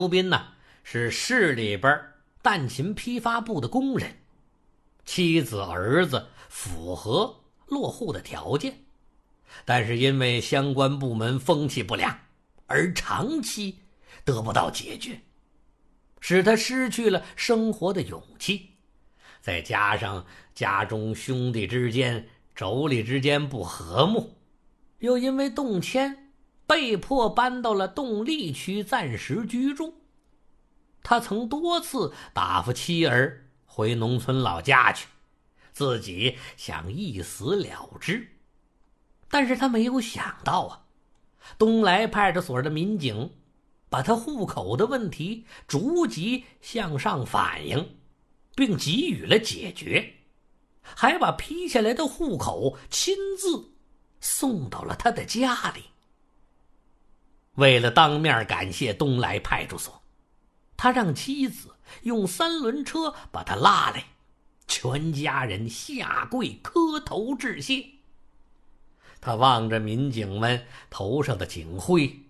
周斌呢是市里边弹琴批发部的工人，妻子儿子符合落户的条件，但是因为相关部门风气不良而长期得不到解决，使他失去了生活的勇气。再加上家中兄弟之间妯娌之间不和睦，又因为动迁被迫搬到了动力区暂时居住。他曾多次打发妻儿回农村老家去，自己想一死了之。但是他没有想到东来派出所的民警把他户口的问题逐级向上反映，并给予了解决，还把批下来的户口亲自送到了他的家里。为了当面感谢东来派出所，他让妻子用3轮车把他拉来，全家人下跪磕头致谢。他望着民警们头上的警徽，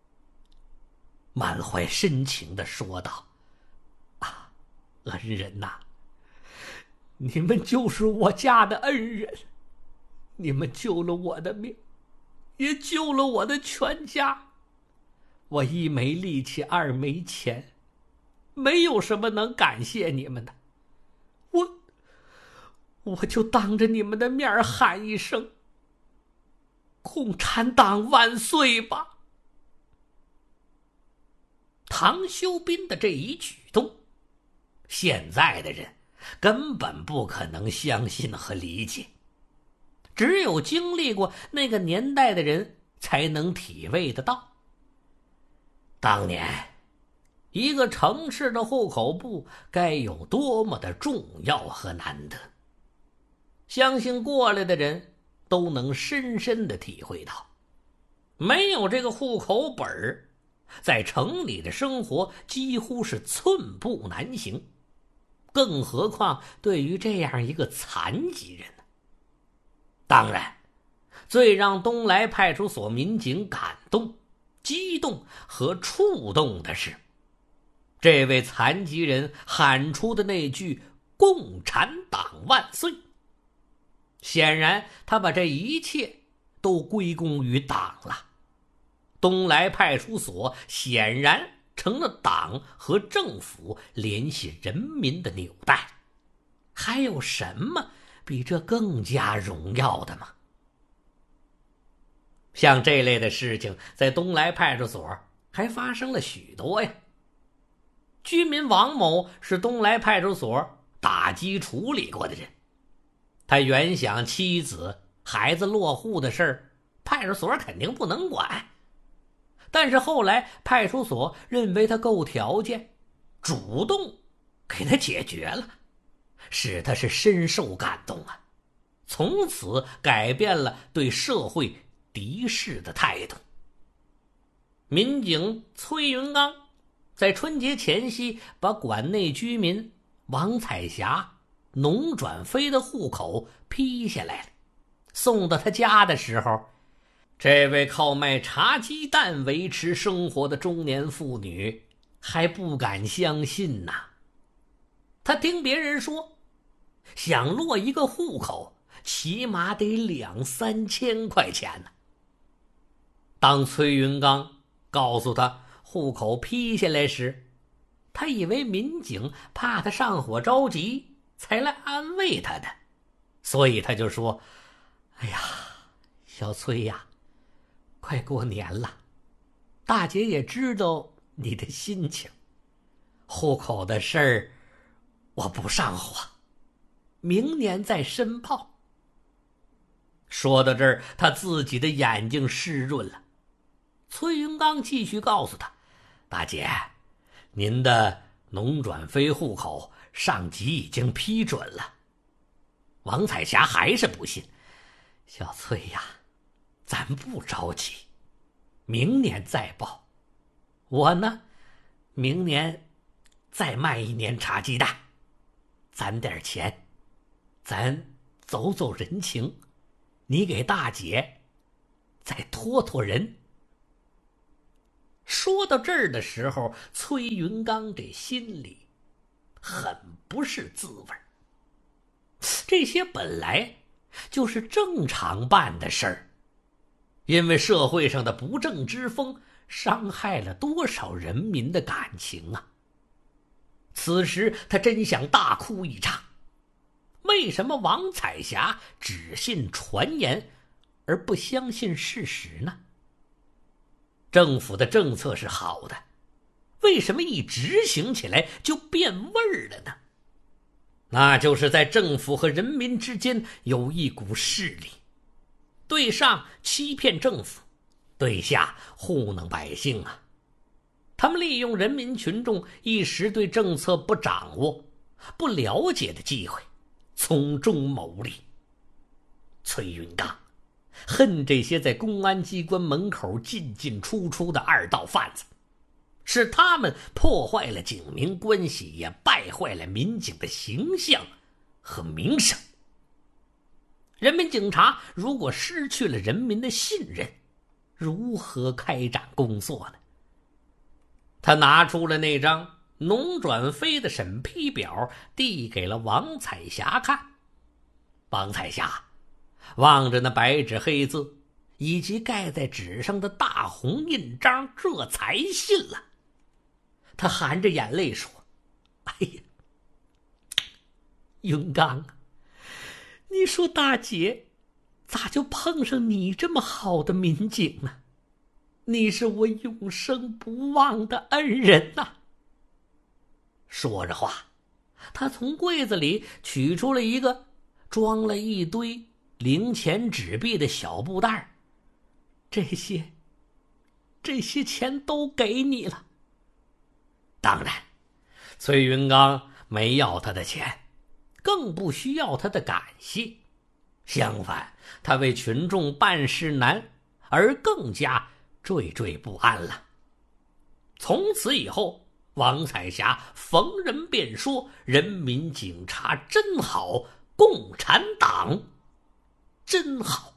满怀深情地说道：恩人呐，你们就是我家的恩人，你们救了我的命，也救了我的全家。我一没力气，二没钱，没有什么能感谢你们的，我就当着你们的面喊一声共产党万岁吧。唐修斌的这一举动，现在的人根本不可能相信和理解，只有经历过那个年代的人才能体味得到。当年一个城市的户口簿该有多么的重要和难得，相信过来的人都能深深地体会到，没有这个户口本，在城里的生活几乎是寸步难行，更何况对于这样一个残疾人呢？当然，最让东来派出所民警感动、激动和触动的是，这位残疾人喊出的那句共产党万岁。显然他把这一切都归功于党了。东来派出所显然成了党和政府联系人民的纽带，还有什么比这更加荣耀的吗？像这类的事情在东来派出所还发生了许多呀。居民王某是东来派出所打击处理过的人，他原想妻子孩子落户的事儿派出所肯定不能管，但是后来派出所认为他够条件，主动给他解决了，使他是深受感动啊，从此改变了对社会敌视的态度。民警崔云刚在春节前夕把馆内居民王彩霞、农转飞的户口批下来了，送到他家的时候，这位靠卖茶鸡蛋维持生活的中年妇女还不敢相信呐。她听别人说，想落一个户口起码得2-3千块钱呢。当崔云刚告诉他户口批下来时，他以为民警怕他上火着急才来安慰他的，所以他就说：哎呀，小崔呀，快过年了，大姐也知道你的心情，户口的事儿我不上火，明年再申报。说到这儿，他自己的眼睛湿润了。崔云刚继续告诉他：大姐，您的农转非户口上级已经批准了。王彩霞还是不信：小崔呀，咱不着急，明年再报。我呢，明年再卖1年茶鸡蛋，攒点钱，咱走走人情，你给大姐再托托人。 说到这儿的时候，崔云刚这心里很不是滋味。这些本来就是正常办的事儿，因为社会上的不正之风伤害了多少人民的感情啊！此时他真想大哭一场。为什么王彩霞只信传言而不相信事实呢？政府的政策是好的，为什么一执行起来就变味儿了呢？那就是在政府和人民之间有一股势力，对上欺骗政府，对下糊弄百姓啊！他们利用人民群众一时对政策不掌握、不了解的机会，从中牟利。崔云刚恨这些在公安机关门口进进出出的二道贩子，是他们破坏了警民关系，也败坏了民警的形象和名声。人民警察如果失去了人民的信任，如何开展工作呢？他拿出了那张农转非的审批表，递给了王彩霞看。王彩霞望着那白纸黑字以及盖在纸上的大红印章，这才信了。他含着眼泪说：“哎呀，云刚，你说大姐咋就碰上你这么好的民警呢？你是我永生不忘的恩人呐！”说着话，他从柜子里取出了一个装了一堆零钱纸币的小布袋，这些钱都给你了。当然，崔云刚没要他的钱，更不需要他的感谢。相反，他为群众办事难而更加惴惴不安了。从此以后，王彩霞逢人便说：“人民警察真好，共产党真好。”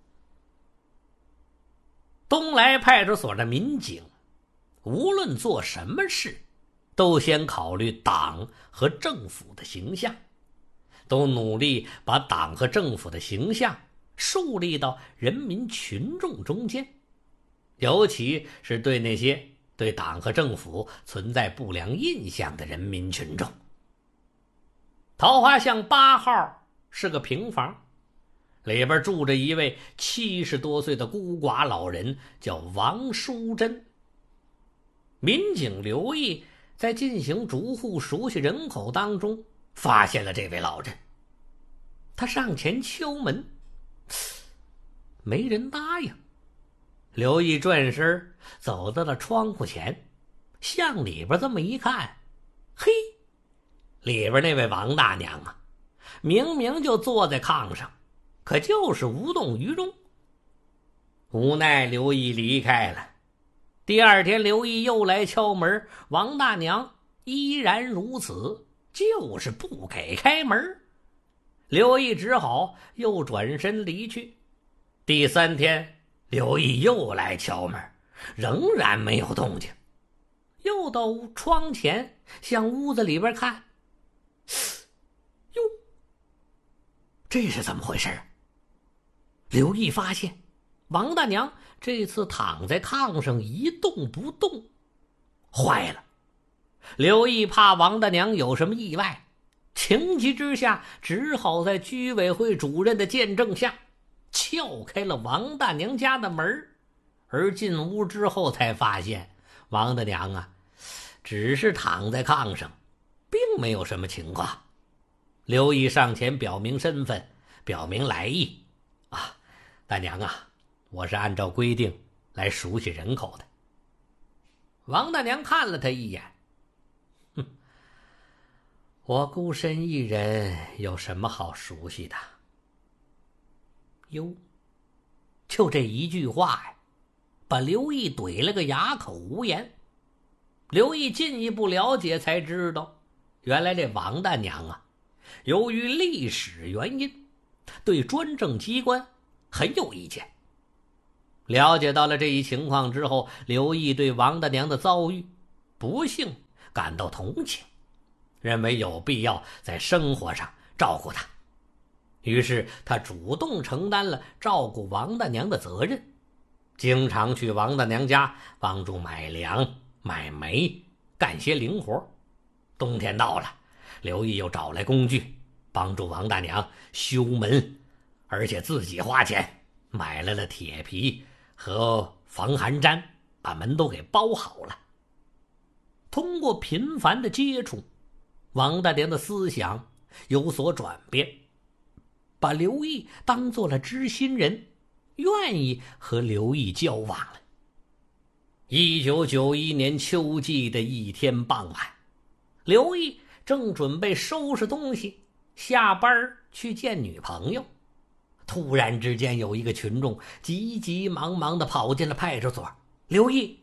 东来派出所的民警无论做什么事，都先考虑党和政府的形象，都努力把党和政府的形象树立到人民群众中间，尤其是对那些对党和政府存在不良印象的人民群众。桃花巷8号是个平房，里边住着一位70多岁的孤寡老人，叫王淑珍。民警刘毅在进行逐户熟悉人口当中发现了这位老人，他上前敲门，没人答应。刘毅转身走到了窗户前，向里边这么一看，嘿，里边那位王大娘啊，明明就坐在炕上，可就是无动于衷。无奈刘毅离开了。第二天刘毅又来敲门，王大娘依然如此，就是不给开门。刘毅只好又转身离去。第3天刘毅又来敲门，仍然没有动静。又到窗前向屋子里边看，哟，这是怎么回事？刘毅发现王大娘这次躺在炕上一动不动。坏了！刘毅怕王大娘有什么意外，情急之下只好在居委会主任的见证下撬开了王大娘家的门。而进屋之后才发现王大娘啊，只是躺在炕上，并没有什么情况。刘毅上前表明身份，表明来意。啊，大娘啊，我是按照规定来熟悉人口的。王大娘看了他一眼，哼，我孤身一人有什么好熟悉的？哟，就这一句话呀，把刘毅怼了个哑口无言。刘毅进一步了解才知道，原来这王大娘啊，由于历史原因，对专政机关很有意见。 了解到了这一情况之后，刘毅对王大娘的遭遇不幸感到同情，认为有必要在生活上照顾她。于是他主动承担了照顾王大娘的责任，经常去王大娘家帮助买粮、买煤，干些零活。冬天到了，刘毅又找来工具帮助王大娘修门，而且自己花钱买来了铁皮和防寒毡，把门都给包好了。通过频繁的接触，王大娘的思想有所转变，把刘毅当做了知心人，愿意和刘毅交往了。1991年秋季的一天傍晚，刘毅正准备收拾东西下班去见女朋友，突然之间有一个群众急急忙忙地跑进了派出所。刘毅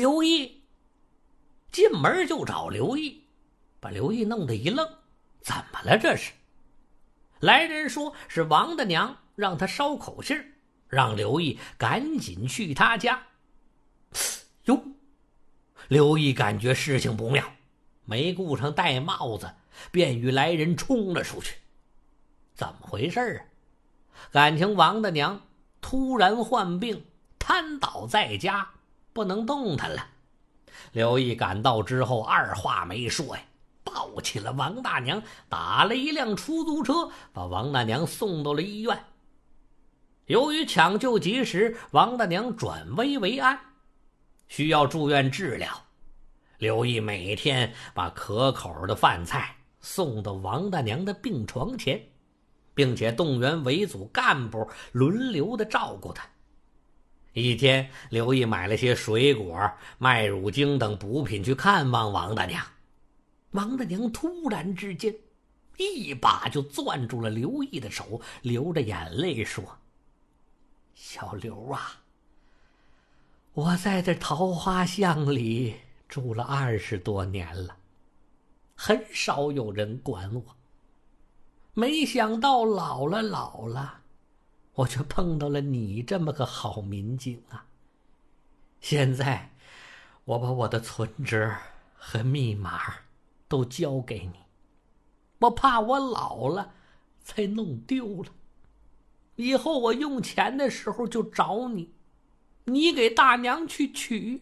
进门就找刘毅，把刘毅弄得一愣，怎么了这是？来人说是王大娘让他捎口信，让刘毅赶紧去他家。哟，刘毅感觉事情不妙，没顾上戴帽子，便与来人冲了出去。怎么回事啊？感情王大娘突然患病，瘫倒在家，不能动弹了。刘毅赶到之后，二话没说呀，抱起了王大娘，打了一辆出租车，把王大娘送到了医院。由于抢救及时，王大娘转危为安，需要住院治疗。刘毅每天把可口的饭菜送到王大娘的病床前，并且动员伪组干部轮流的照顾她。一天，刘毅买了些水果、麦乳精等补品去看望王大娘。王大娘突然之间一把就攥住了刘毅的手，流着眼泪说：小刘啊，我在这桃花巷里住了20多年了，很少有人管我，没想到老了我却碰到了你这么个好民警啊！现在我把我的存折和密码都交给你，我怕我老了才弄丢了，以后我用钱的时候就找你，你给大娘去取。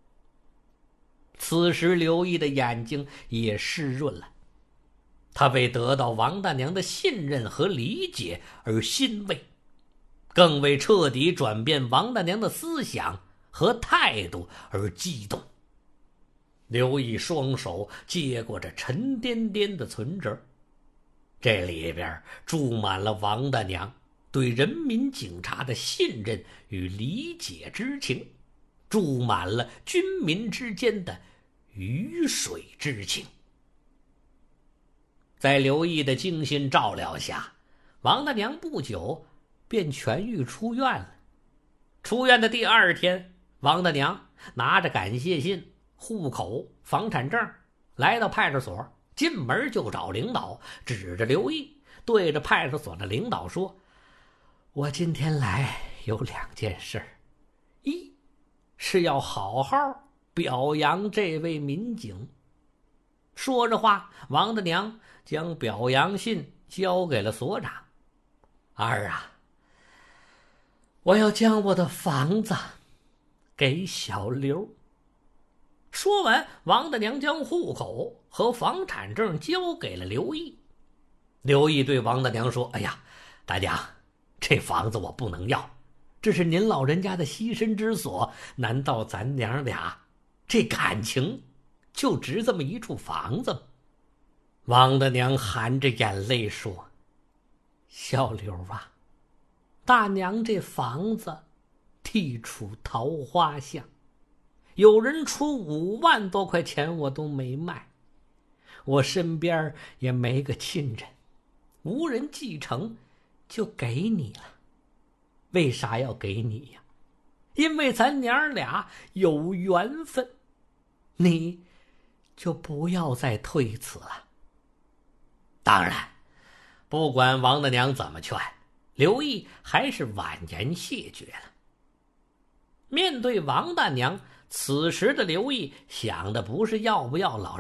此时刘毅的眼睛也湿润了，他为得到王大娘的信任和理解而欣慰，更为彻底转变王大娘的思想和态度而激动。刘毅双手接过这沉甸甸的存折，这里边注满了王大娘对人民警察的信任与理解之情，注满了军民之间的鱼水之情。在刘毅的精心照料下，王大娘不久便痊愈出院了。出院的第2天，王大娘拿着感谢信、户口、房产证来到派出所，进门就找领导，指着刘毅对着派出所的领导说：我今天来有2件事，一是要好好表扬这位民警。说着话，王大娘将表扬信交给了所长。二啊，我要将我的房子给小刘。说完，王大娘将户口和房产证交给了刘毅。刘毅对王大娘说：哎呀，大娘，这房子我不能要，这是您老人家的栖身之所，难道咱娘俩这感情就值这么一处房子吗？王大娘含着眼泪说：小刘啊，大娘这房子地处桃花巷，有人出5万多块钱我都没卖，我身边也没个亲人，无人继承，就给你了。为啥要给你呀？因为咱娘俩有缘分，你就不要再推辞了。当然，不管王大娘怎么劝，刘毅还是婉言谢绝了。 面对王大娘，此时的刘毅想的不是要不要老